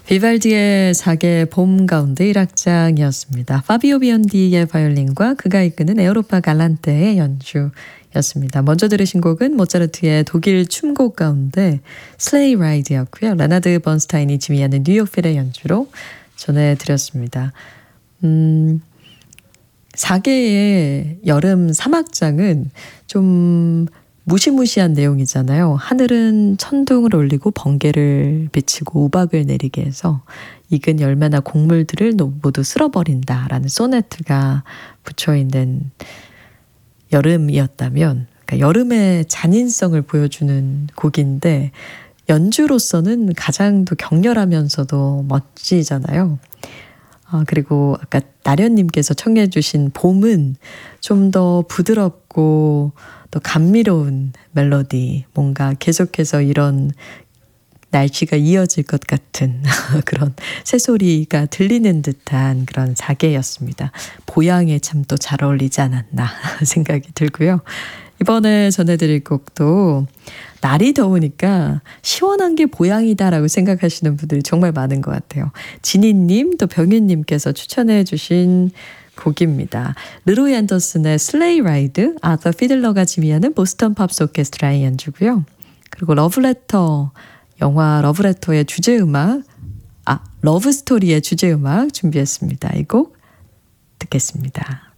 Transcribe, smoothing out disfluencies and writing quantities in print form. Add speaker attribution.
Speaker 1: 비발디의 사계 봄 가운데 1악장이었습니다. 파비오 비언디의 바이올린과 그가 이끄는 에우로파 갈란테의 연주였습니다. 먼저 들으신 곡은 모차르트의 독일 춤곡 가운데 슬레이 라이드였고요. 레나드 번스타인이 지휘하는 뉴욕 필의 연주로 전해드렸습니다. 4개의 여름 3악장은 좀 무시무시한 내용이잖아요. 하늘은 천둥을 올리고 번개를 비치고 우박을 내리게 해서 익은 열매나 곡물들을 모두 쓸어버린다라는 소네트가 붙여있는 여름이었다면, 그러니까 여름의 잔인성을 보여주는 곡인데 연주로서는 가장 더 격렬하면서도 멋지잖아요. 그리고 아까 나련님께서 청해 주신 봄은 좀 더 부드럽고 또 감미로운 멜로디, 뭔가 계속해서 이런 날씨가 이어질 것 같은 그런 새소리가 들리는 듯한 그런 사계였습니다. 보양에 참 또 잘 어울리지 않았나 생각이 들고요. 이번에 전해드릴 곡도 날이 더우니까 시원한 게 보양이다라고 생각하시는 분들이 정말 많은 것 같아요. 진희님 또 병윤님께서 추천해 주신 곡입니다. 르로이 앤더슨의 슬레이 라이드, 아더 피들러가 지휘하는 보스턴 팝스 오케스트라의 연주고요. 그리고 러브레터, 영화 러브레터의 주제음악, 러브스토리의 주제음악 준비했습니다. 이 곡 듣겠습니다.